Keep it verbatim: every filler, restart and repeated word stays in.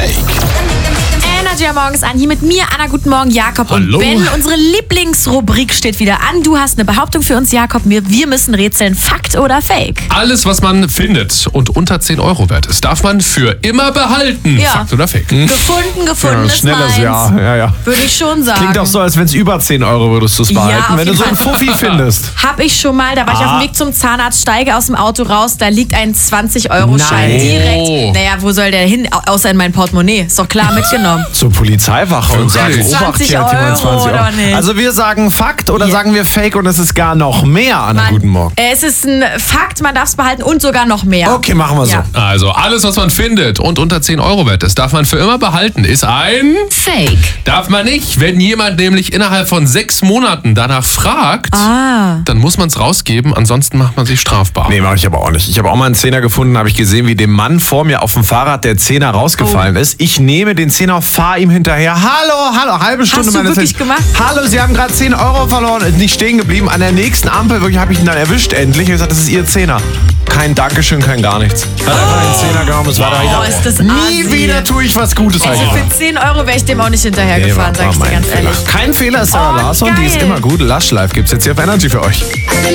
Fake? Energy morgens an. Hier mit mir, Anna, guten Morgen, Jakob Hallo. und Ben. Unsere Lieblingsrubrik steht wieder an. Du hast eine Behauptung für uns, Jakob. Wir, wir müssen rätseln, Fakt oder Fake? Alles, was man findet und unter zehn Euro wert ist, darf man für immer behalten. Ja. Fakt oder Fake? Gefunden, gefunden Ja, ist schnelles meins. Ja, ja, ja. Würde ich schon sagen. Klingt auch so, als wenn es über zehn Euro würdest du es behalten, auf wenn du jeden so einen Fall. Fuffi findest. Hab ich schon mal, da war ich auf Ah. dem Weg zum Zahnarzt, steige aus dem Auto raus, da liegt ein zwanzig-Euro-Schein Nein. direkt. Oh. Naja, wo soll der hin? Au- Außer in mein Portemonnaie. Ist doch klar mitgenommen. Zur Polizeiwache und sagen, Okay. Obacht, zwanzig hier hat jemand Euro oder nicht? Also wir sagen Fakt oder Ja. sagen wir Fake und es ist gar noch mehr, Anna, Mann, guten Morgen. äh, Es ist ein Fakt, man darf es behalten und sogar noch mehr. Okay, machen wir so. Ja. Also, alles, was man findet und unter zehn Euro wert ist, darf man für immer behalten. Ist ein... Fake. Darf man nicht. Wenn jemand nämlich innerhalb von sechs Monaten danach fragt, Ah. dann muss man es rausgeben, ansonsten macht man sich strafbar. Nee, mache ich aber auch nicht. Ich habe auch mal einen Zehner gefunden, habe ich gesehen, wie dem Mann vor mir auf dem Fahrrad der Zehner rausgefallen Oh. ist. Ich nehme den Zehner, fahre ihm hinterher. Hallo, hallo, halbe Stunde du meines wirklich Lebens. gemacht? Hallo, Sie haben gerade zehn Euro verloren, ist nicht stehen geblieben. An der nächsten Ampel wirklich habe ich ihn dann erwischt endlich. Ich habe gesagt, das ist Ihr Zehner. Kein Dankeschön, kein gar nichts. Hat einfach den Zehner genommen, es war da Oh, ist das Nie assi. wieder tue ich was Gutes. hab ich Also gesagt. für zehn Euro wäre ich dem auch nicht hinterhergefahren, Nee, sag ich dir mein ganz Fehler. ehrlich. Kein Fehler ist Sarah Oh, Larsson, die ist geil. immer gut. Lush Life gibt's jetzt hier auf Energy für euch.